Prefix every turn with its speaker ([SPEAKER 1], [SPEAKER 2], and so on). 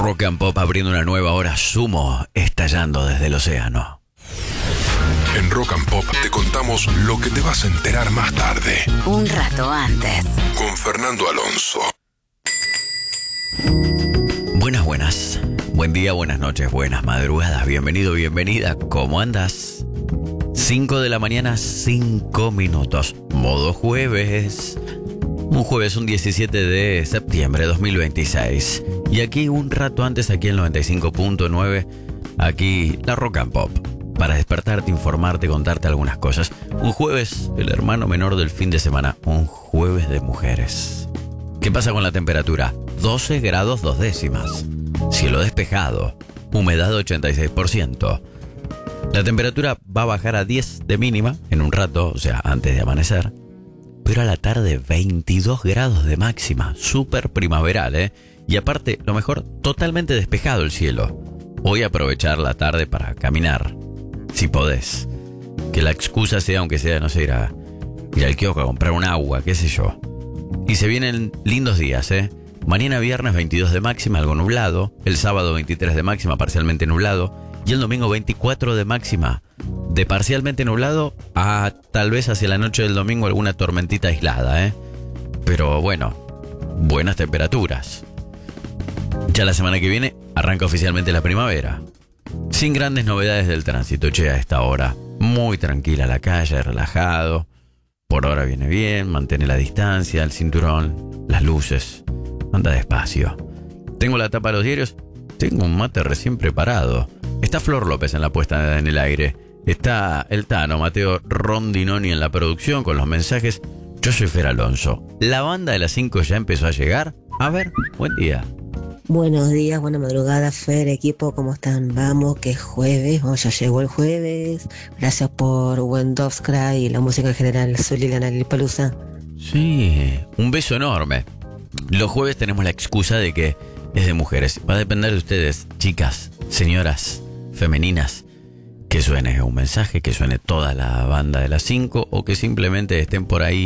[SPEAKER 1] Rock and Pop abriendo una nueva hora, Sumo estallando desde el océano.
[SPEAKER 2] En Rock and Pop te contamos lo que te vas a enterar más tarde.
[SPEAKER 3] Un rato antes.
[SPEAKER 2] Con Fernando Alonso.
[SPEAKER 1] Buenas. Buen día, buenas noches, buenas madrugadas. Bienvenido, bienvenida. ¿Cómo andas? 5 de la mañana, 5 minutos. Modo jueves. Un jueves, un 17 de septiembre de 2026. Y aquí un rato antes, aquí en 95.9, aquí la Rock and Pop. Para despertarte, informarte, contarte algunas cosas. Un jueves, el hermano menor del fin de semana. Un jueves de mujeres. ¿Qué pasa con la temperatura? 12 grados 2 décimas. Cielo despejado. Humedad 86%. La temperatura va a bajar a 10 de mínima en un rato, o sea, antes de amanecer. Pero a la tarde 22 grados de máxima. Súper primaveral, ¿eh? Y aparte, lo mejor, totalmente despejado el cielo. Voy a aprovechar la tarde para caminar. Si podés. Que la excusa sea, aunque sea, no sé, ir al kiosco a comprar un agua, qué sé yo. Y se vienen lindos días, ¿eh? Mañana viernes 22 de máxima, algo nublado. El sábado 23 de máxima, parcialmente nublado. Y el domingo 24 de máxima, de parcialmente nublado a tal vez hacia la noche del domingo alguna tormentita aislada, ¿eh? Pero bueno, buenas temperaturas. Ya la semana que viene arranca oficialmente la primavera. Sin grandes novedades del tránsito, che, a esta hora. Muy tranquila la calle, relajado. Por ahora viene bien, mantén la distancia, el cinturón, las luces. Anda despacio. Tengo la tapa de los diarios. Tengo un mate recién preparado. Está Flor López en la puesta en el aire. Está el Tano, Mateo Rondinoni en la producción con los mensajes. Yo soy Fer Alonso. La banda de las 5 ya empezó a llegar. A ver, buen día.
[SPEAKER 4] Buenos días, buena madrugada, Fer, equipo, ¿cómo están? Vamos, que es jueves, ya llegó el jueves. Gracias por Wendowskra y la música en general. Soy Liliana Lilipalusa.
[SPEAKER 1] Sí, un beso enorme. Los jueves tenemos la excusa de que es de mujeres. Va a depender de ustedes, chicas, señoras, femeninas, que suene un mensaje, que suene toda la banda de las 5 o que simplemente estén por ahí